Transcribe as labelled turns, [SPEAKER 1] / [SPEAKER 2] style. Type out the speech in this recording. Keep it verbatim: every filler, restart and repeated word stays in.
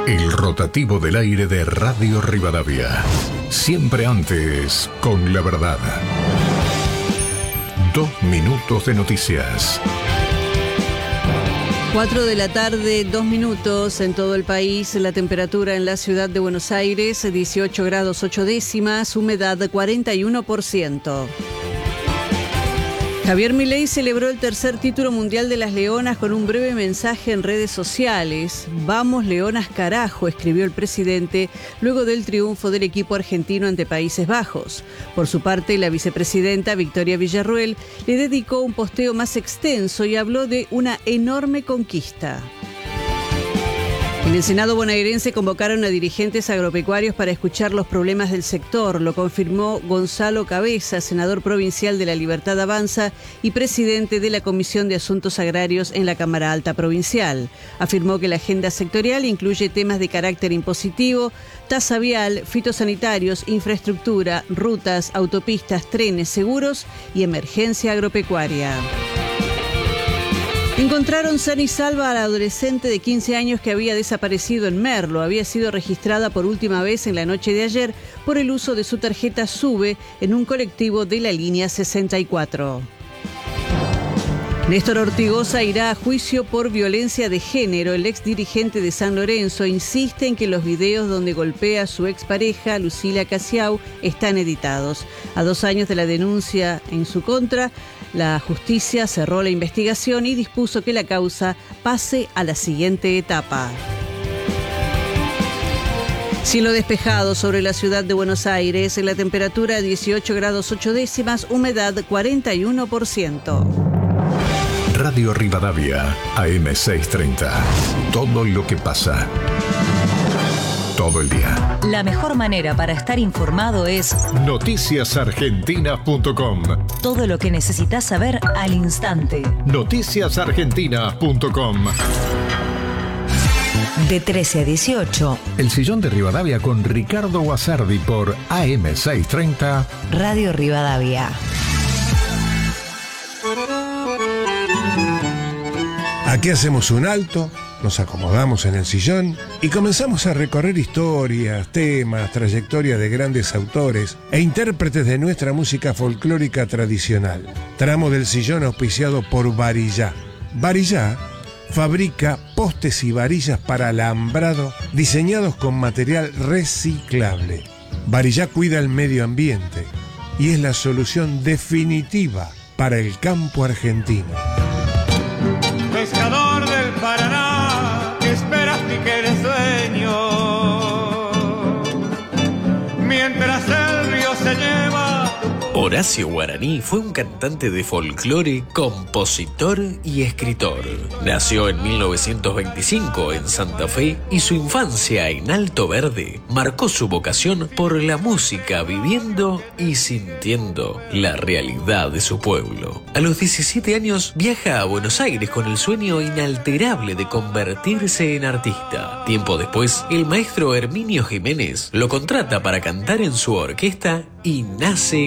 [SPEAKER 1] El rotativo del aire de Radio Rivadavia. Siempre antes, con la verdad. Dos minutos de noticias.
[SPEAKER 2] Cuatro de la tarde, dos minutos en todo el país. La temperatura en la ciudad de Buenos Aires, dieciocho grados ocho décimas, humedad cuarenta y uno por ciento. Javier Milei celebró el tercer título mundial de las Leonas con un breve mensaje en redes sociales. Vamos Leonas carajo, escribió el presidente luego del triunfo del equipo argentino ante Países Bajos. Por su parte, la vicepresidenta Victoria Villarruel le dedicó un posteo más extenso y habló de una enorme conquista. En el Senado bonaerense convocaron a dirigentes agropecuarios para escuchar los problemas del sector. Lo confirmó Gonzalo Cabeza, senador provincial de La Libertad Avanza y presidente de la Comisión de Asuntos Agrarios en la Cámara Alta Provincial. Afirmó que la agenda sectorial incluye temas de carácter impositivo, tasa vial, fitosanitarios, infraestructura, rutas, autopistas, trenes, seguros y emergencia agropecuaria. Encontraron sana y salva a la adolescente de quince años que había desaparecido en Merlo. Había sido registrada por última vez en la noche de ayer por el uso de su tarjeta SUBE en un colectivo de la línea sesenta y cuatro. Néstor Ortigosa irá a juicio por violencia de género. El ex dirigente de San Lorenzo insiste en que los videos donde golpea a su expareja, Lucila Casiau, están editados. A dos años de la denuncia en su contra, la justicia cerró la investigación y dispuso que la causa pase a la siguiente etapa. Cielo despejado sobre la ciudad de Buenos Aires, la temperatura dieciocho grados ocho décimas, humedad cuarenta y uno por ciento.
[SPEAKER 1] Radio Rivadavia, A M seiscientos treinta. Todo lo que pasa. Todo el día.
[SPEAKER 3] La mejor manera para estar informado es
[SPEAKER 1] noticias argentinas punto com.
[SPEAKER 3] Todo lo que necesitas saber al instante.
[SPEAKER 1] noticias argentinas punto com.
[SPEAKER 3] De trece a dieciocho.
[SPEAKER 1] El sillón de Rivadavia con Ricardo Guasardi por A M seiscientos treinta.
[SPEAKER 3] Radio Rivadavia.
[SPEAKER 4] Aquí hacemos un alto, nos acomodamos en el sillón y comenzamos a recorrer historias, temas, trayectorias de grandes autores e intérpretes de nuestra música folclórica tradicional. Tramo del sillón auspiciado por Varillá. Varillá fabrica postes y varillas para alambrado diseñados con material reciclable. Varillá cuida el medio ambiente y es la solución definitiva para el campo argentino.
[SPEAKER 5] Pescador del Paraná, que esperas pique de sueño, mientras el río se lleva.
[SPEAKER 6] Horacio Guaraní fue un cantante de folclore, compositor y escritor. Nació en mil novecientos veinticinco en Santa Fe y su infancia en Alto Verde marcó su vocación por la música, viviendo y sintiendo la realidad de su pueblo. A los diecisiete años viaja a Buenos Aires con el sueño inalterable de convertirse en artista. Tiempo después, el maestro Herminio Jiménez lo contrata para cantar en su orquesta y nace